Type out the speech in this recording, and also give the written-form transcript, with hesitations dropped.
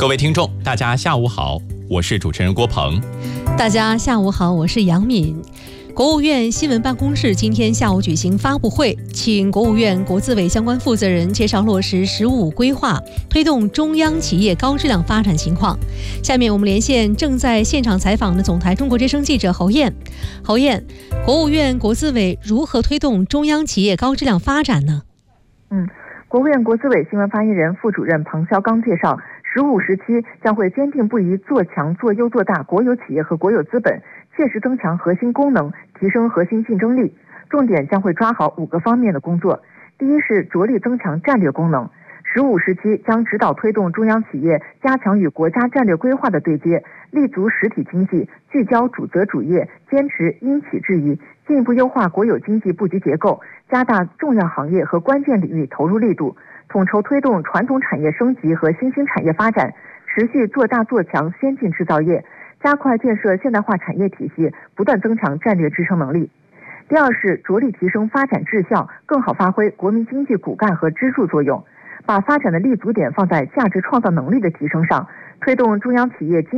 各位听众，大家下午好，我是主持人郭鹏。 大家下午好，我是杨敏。国务院新闻办公室今天下午举行发布会，请国务院国资委相关负责人介绍落实“十五五”规划，推动中央企业高质量发展情况。下面我们连线正在现场采访的总台中国之声记者侯燕。侯燕，国务院国资委如何推动中央企业高质量发展呢？ 国务院国资委新闻发言人、副主任庞肖刚介绍，“15时期将会坚定不移做强、做优、做大国有企业和国有资本，切实增强核心功能，提升核心竞争力。重点将会抓好5个方面的工作。第一是着力增强战略功能。15时期将指导推动中央企业加强与国家战略规划的对接，立足实体经济，聚焦主责主业，坚持因企制宜，进一步优化国有经济布局结构，加大重要行业和关键领域投入力度，统筹推动传统产业升级和新兴产业发展，持续做大做强先进制造业，加快建设现代化产业体系，不断增强战略支撑能力。第二是着力提升发展质效，更好发挥国民经济骨干和支柱作用，把发展的立足点放在价值创造能力的提升上，推动中央企业经